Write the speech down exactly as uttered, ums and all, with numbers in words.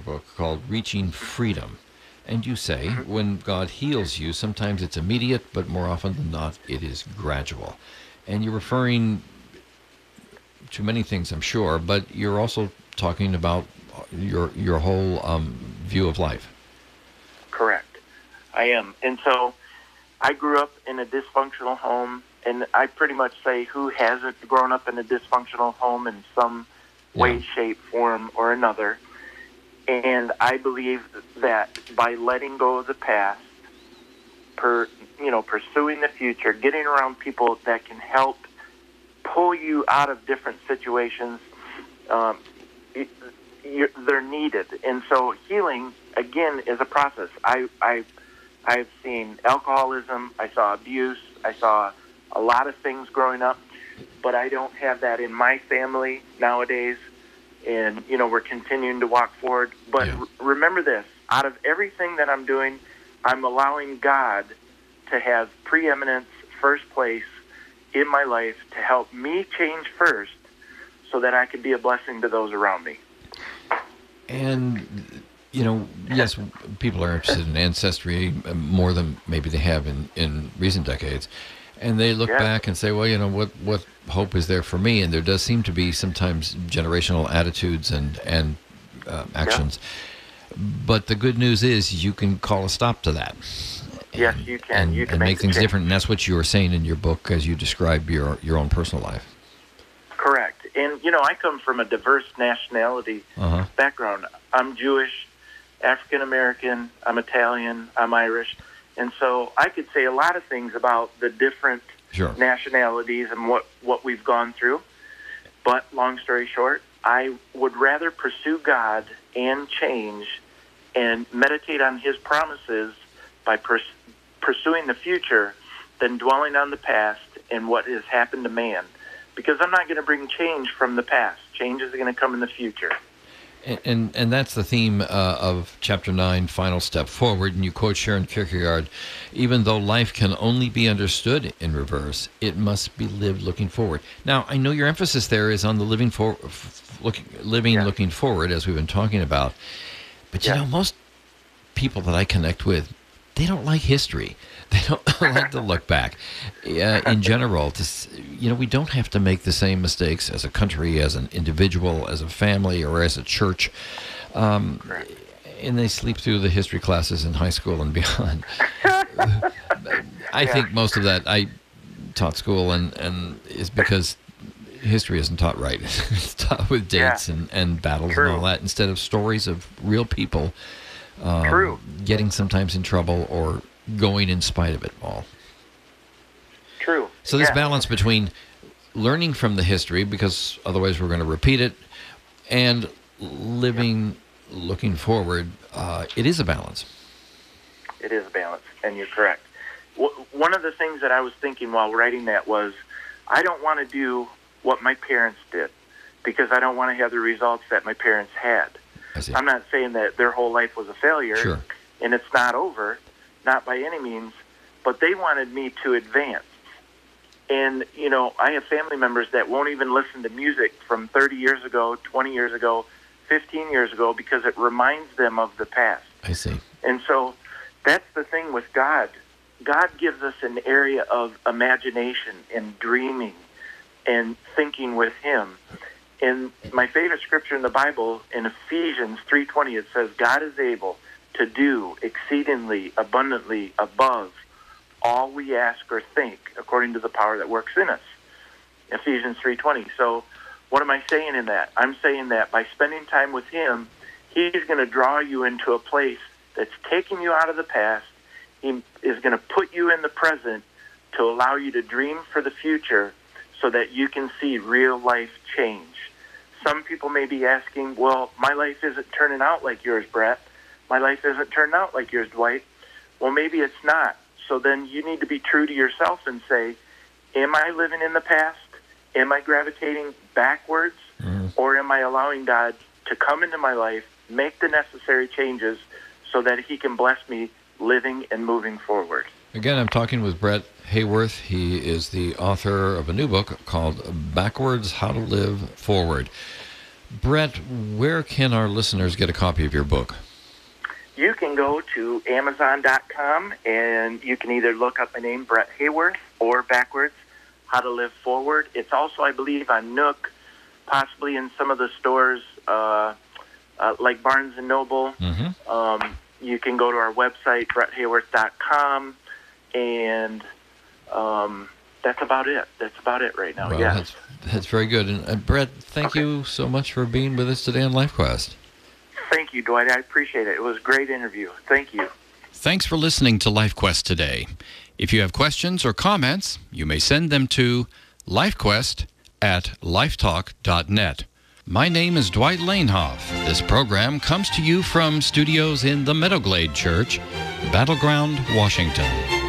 your book called Reaching Freedom. And you say, when God heals you, sometimes it's immediate, but more often than not, it is gradual. And you're referring to many things, I'm sure, but you're also talking about your your whole um, view of life. Correct. I am. And so I grew up in a dysfunctional home, and I pretty much say who hasn't grown up in a dysfunctional home in some way, Yeah. shape, form, or another. And I believe that by letting go of the past, per you know, pursuing the future, getting around people that can help pull you out of different situations, um, it, you're, they're needed. And so healing, again, is a process. I, I, I've seen alcoholism, I saw abuse, I saw a lot of things growing up, but I don't have that in my family nowadays. And, you know, we're continuing to walk forward. But Yeah. r- remember this, out of everything that I'm doing, I'm allowing God to have preeminence, first place in my life to help me change first so that I can be a blessing to those around me. And, you know, yes, people are interested in ancestry more than maybe they have in, in recent decades. And they look Yeah. back and say, well, you know, what, what hope is there for me? And there does seem to be sometimes generational attitudes and, and uh, actions. But the good news is you can call a stop to that. Yes, And- you can. And, You can and make make the things change. different. And that's what you were saying in your book as you describe your, your own personal life. Correct. And, you know, I come from a diverse nationality Uh-huh. background. I'm Jewish, African-American, I'm Italian, I'm Irish. And so I could say a lot of things about the different Sure. nationalities and what, what we've gone through. But long story short, I would rather pursue God and change and meditate on his promises by pers- pursuing the future than dwelling on the past and what has happened to man. Because I'm not going to bring change from the past. Change is going to come in the future. And, and and that's the theme uh, of Chapter nine, Final Step Forward. And you quote Sharon Kierkegaard, even though life can only be understood in reverse, it must be lived looking forward. Now, I know your emphasis there is on the living for, f- looking, living Yeah. looking forward, as we've been talking about. But, you Yeah. know, most people that I connect with, they don't like history. They don't like to look back. Uh, in general, to, s- you know, we don't have to make the same mistakes as a country, as an individual, as a family, or as a church. Um, Correct. and they sleep through the history classes in high school and beyond. I Yeah. think most of that I taught school and, and is because history isn't taught right. It's taught with dates Yeah. and, and battles True. and all that instead of stories of real people um, True. getting sometimes in trouble or going in spite of it all. True. So this Yeah. balance between learning from the history, because otherwise we're going to repeat it, and living, looking forward, uh, it is a balance. It is a balance, and you're correct. W- one of the things that I was thinking while writing that was, I don't want to do what my parents did because I don't want to have the results that my parents had. I see. I'm not saying that their whole life was a failure, Sure. and it's not over, not by any means, but they wanted me to advance. And, you know, I have family members that won't even listen to music from thirty years ago, twenty years ago, fifteen years ago, because it reminds them of the past. I see. And so that's the thing with God. God gives us an area of imagination and dreaming and thinking with him. In my favorite scripture in the Bible, in Ephesians three twenty, it says, God is able to do exceedingly abundantly above all we ask or think according to the power that works in us. Ephesians three twenty. So what am I saying in that? I'm saying that by spending time with him, he's going to draw you into a place that's taking you out of the past. He is going to put you in the present to allow you to dream for the future so that you can see real life change. Some people may be asking, well, my life isn't turning out like yours, Brett. My life isn't turning out like yours, Dwight. Well, maybe it's not. So then you need to be true to yourself and say, am I living in the past? Am I gravitating backwards? Mm-hmm. Or am I allowing God to come into my life, make the necessary changes so that he can bless me living and moving forward? Again, I'm talking with Brett Hayworth. He is the author of a new book called Backwards: How to Live Forward. Brett, where can our listeners get a copy of your book? You can go to Amazon dot com, and you can either look up my name, Brett Hayworth, or backwards, How to Live Forward. It's also, I believe, on Nook, possibly in some of the stores uh, uh, like Barnes and Noble. Mm-hmm. Um, you can go to our website, Brett Hayworth dot com, and um, that's about it. That's about it right now, Well, yeah. that's, that's very good. And uh, Brett, thank Okay. you so much for being with us today on LifeQuest. Thank you, Dwight. I appreciate it. It was a great interview. Thank you. Thanks for listening to LifeQuest today. If you have questions or comments, you may send them to lifequest at lifetalk dot net. My name is Dwight Lanehoff. This program comes to you from studios in the Meadowglade Church, Battleground, Washington.